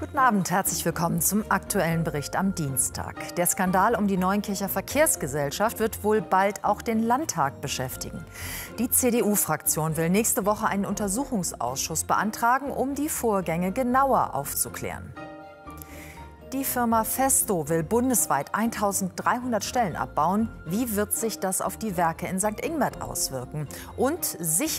Guten Abend, herzlich willkommen zum aktuellen Bericht am Dienstag. Der Skandal um die Neuenkircher Verkehrsgesellschaft wird wohl bald auch den Landtag beschäftigen. Die CDU-Fraktion will nächste Woche einen Untersuchungsausschuss beantragen, um die Vorgänge genauer aufzuklären. Die Firma Festo will bundesweit 1300 Stellen abbauen. Wie wird sich das auf die Werke in St. Ingbert auswirken? Und